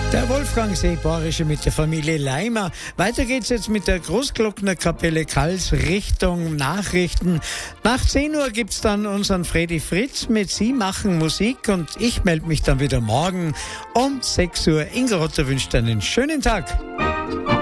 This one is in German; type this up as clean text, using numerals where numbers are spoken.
Der Wolfgang Seebarische mit der Familie Leimer. Weiter geht's jetzt mit der Großglocknerkapelle Kals Richtung Nachrichten. Nach 10 Uhr gibt's dann unseren Freddy Fritz mit Sie machen Musik und ich melde mich dann wieder morgen um 6 Uhr. Ingo Rotter wünscht einen schönen Tag.